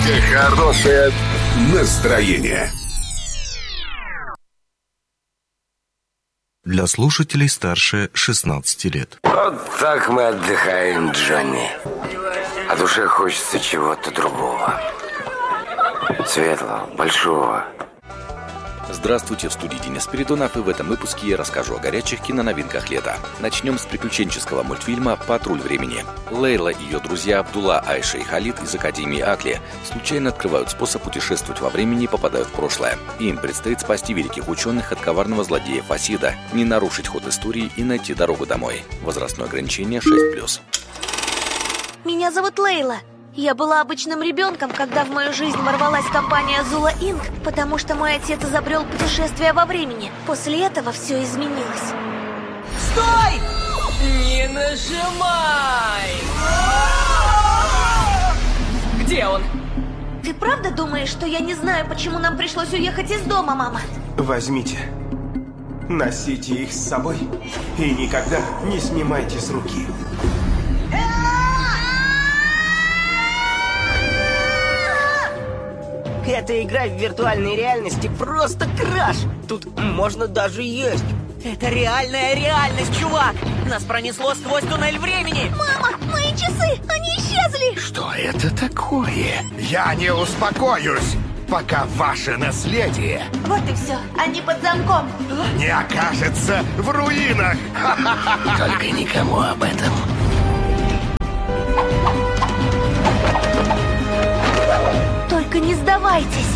Хорошее настроение. Для слушателей старше 16 лет. Вот так мы отдыхаем, Джонни. А душе хочется чего-то другого. Светлого, большого. Здравствуйте, в студии Денис Спиридонов, и в этом выпуске я расскажу о горячих киноновинках лета. Начнем с приключенческого мультфильма «Патруль времени». Лейла и ее друзья Абдулла, Айша и Халид из Академии Акли случайно открывают способ путешествовать во времени и попадают в прошлое. Им предстоит спасти великих ученых от коварного злодея Фасида, не нарушить ход истории и найти дорогу домой. Возрастное ограничение 6+. Меня зовут Лейла. Я была обычным ребенком, когда в мою жизнь ворвалась компания Зула Инк, потому что мой отец изобрел путешествие во времени. После этого все изменилось. Стой! Не нажимай! Где он? Ты правда думаешь, что я не знаю, почему нам пришлось уехать из дома, мама? Возьмите, носите их с собой и никогда не снимайте с руки. Эта игра в виртуальной реальности просто краш! Тут можно даже есть. Это реальная реальность, чувак! Нас пронесло сквозь туннель времени! Мама, мои часы! Они исчезли! Что это такое? Я не успокоюсь, пока ваше наследие Вот и все, они под замком. не окажется в руинах. Только никому об этом. Только не сдавайтесь.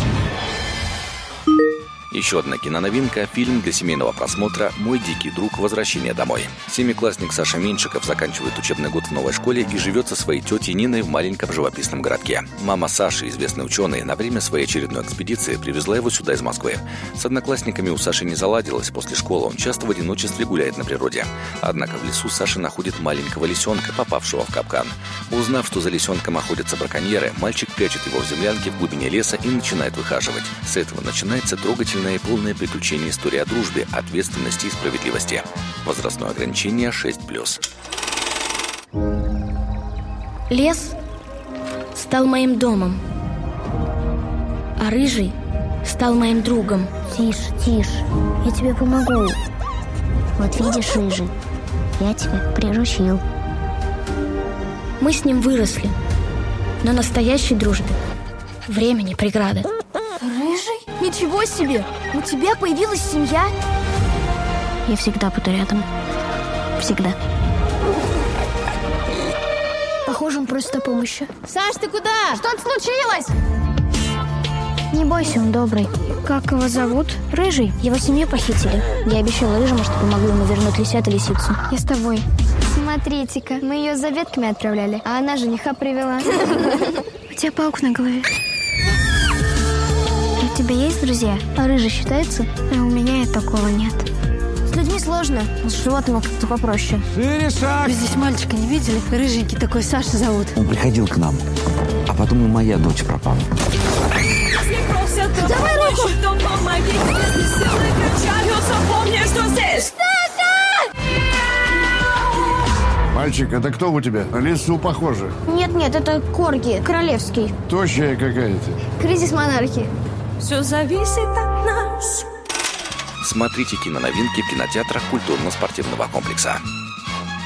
Еще одна киноновинка – фильм для семейного просмотра «Мой дикий друг. Возвращение домой». Семиклассник Саша Меньшиков заканчивает учебный год в новой школе и живет со своей тетей Ниной в маленьком живописном городке. Мама Саши, известный ученый, на время своей очередной экспедиции привезла его сюда из Москвы. С одноклассниками у Саши не заладилось. После школы он часто в одиночестве гуляет на природе. Однако в лесу Саша находит маленького лисенка, попавшего в капкан. Узнав, что за лисенком охотятся браконьеры, мальчик прячет его в землянке в глубине леса и начинает выхаживать. С этого начинается трогательная и полное приключение истории о дружбе, ответственности и справедливости. Возрастное ограничение 6+. Лес стал моим домом, а рыжий стал моим другом. Тише, тише, я тебе помогу. Вот видишь, рыжий, я тебя приручил. Мы с ним выросли, но настоящей дружбе время не преграда. Рыжий? Ничего себе! У тебя появилась семья? Я всегда буду рядом. Всегда. Похоже, он просит о помощи. Саш, ты куда? Что-то случилось? Не бойся, он добрый. Как его зовут? Рыжий. Его семью похитили. Я обещала Рыжему, что помогу ему вернуть лисят и лисицу. Я с тобой. Смотрите-ка, мы ее за ветками отправляли, а она жениха привела. У тебя паук на голове. У тебя есть друзья? А Рыжий считается? А у меня и такого нет. С людьми сложно, с животными как-то попроще. Шире шаг! Вы здесь мальчика не видели? Рыженький такой, Саша зовут. Он приходил к нам, а потом и моя дочь пропала. Давай руку! Мальчик, это кто у тебя? На лису похоже. Нет, это корги, королевский. Тощая какая-то. Кризис монархии. Все зависит от нас. Смотрите киноновинки в кинотеатрах культурно-спортивного комплекса.